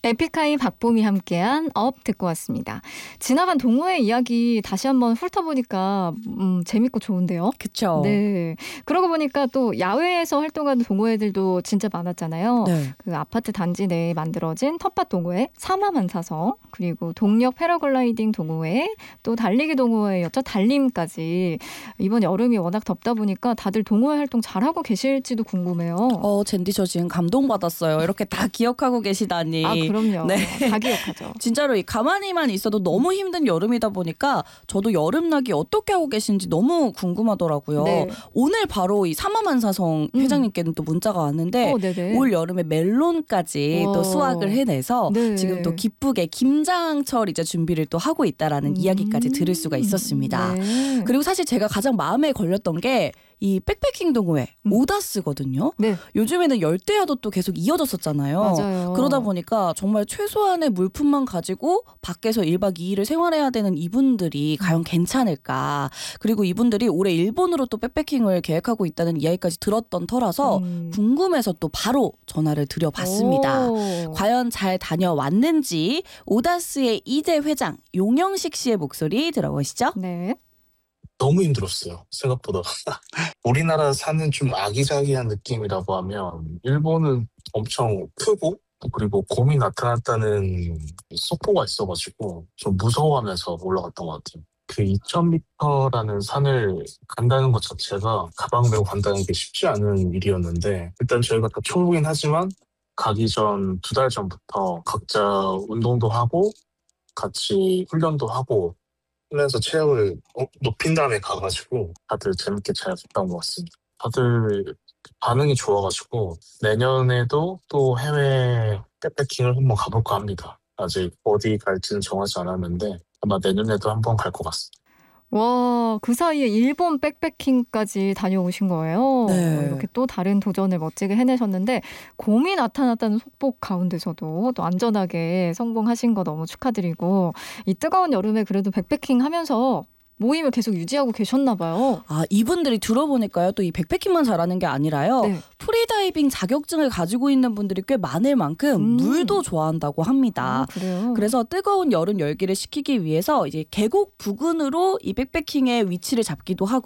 에픽하이 박봄이 함께한 업 듣고 왔습니다. 지나간 동호회 이야기 다시 한번 훑어보니까 재밌고 좋은데요. 그쵸. 네. 그러고 보니까 또 야외에서 활동하는 동호회들도 진짜 많았잖아요. 네. 그 아파트 단지 내에 만들어진 텃밭 동호회, 사마만사성, 그리고 동력 패러글라이딩 동호회, 또 달리기 동호회였죠. 달림까지. 이번 여름이 워낙 덥다 보니까 다들 동호회 활동 잘하고 계실지도 궁금해요. 젠디 저 지금 감동받았어요. 이렇게 다 기억하고 계시다니. 아, 그럼요. 네. 다 기억하죠. 진짜로 가만히만 있어도 너무 힘든 여름이다 보니까 저도 여름나기 어떻게 하고 계신지 너무 궁금하더라고요. 네. 오늘 바로 이 사마만사성 회장님께는 또 문자가 왔는데 네네. 올 여름에 멜론까지 와. 또 수확을 해내서 네. 지금 또 기쁘게 김장철 이제 준비를 또 하고 있다라는 이야기까지 들을 수가 있었습니다. 네. 그리고 사실 제가 가장 마음에 걸렸던 게 이 백패킹 동호회 오다스거든요. 네. 요즘에는 열대야도 또 계속 이어졌었잖아요. 맞아요. 그러다 보니까 정말 최소한의 물품만 가지고 밖에서 1박 2일을 생활해야 되는 이분들이 과연 괜찮을까. 그리고 이분들이 올해 일본으로 또 백패킹을 계획하고 있다는 이야기까지 들었던 터라서 궁금해서 또 바로 전화를 드려봤습니다. 과연 잘 다녀왔는지 오다스의 이재 회장 용영식 씨의 목소리 들어보시죠. 네. 너무 힘들었어요. 생각보다. 우리나라 사는 좀 아기자기한 느낌이라고 하면 일본은 엄청 크고 그리고 곰이 나타났다는 속보가 있어가지고 좀 무서워하면서 올라갔던 것 같아요. 그 2000m라는 산을 간다는 것 자체가 가방 메고 간다는 게 쉽지 않은 일이었는데 일단 저희가 다 초보긴 하지만 가기 전 2달 전부터 각자 운동도 하고 같이 훈련도 하고 하면서 체력을 높인 다음에 가가지고 다들 재밌게 잘 갔다 온 것 같습니다. 다들 반응이 좋아가지고 내년에도 또 해외 백패킹을 한번 가볼까 합니다. 아직 어디 갈지는 정하지 않았는데 아마 내년에도 한번 갈 것 같습니다. 와, 그 사이에 일본 백패킹까지 다녀오신 거예요. 네. 이렇게 또 다른 도전을 멋지게 해내셨는데 곰이 나타났다는 속보 가운데서도 또 안전하게 성공하신 거 너무 축하드리고 이 뜨거운 여름에 그래도 백패킹 하면서 모임을 계속 유지하고 계셨나 봐요. 아, 이분들이 들어보니까요. 또 이 백패킹만 잘하는 게 아니라요. 네. 프리다이빙 자격증을 가지고 있는 분들이 꽤 많을 만큼 물도 좋아한다고 합니다. 아, 그래요? 그래서 뜨거운 여름 열기를 식히기 위해서 이제 계곡 부근으로 이 백패킹의 위치를 잡기도 하고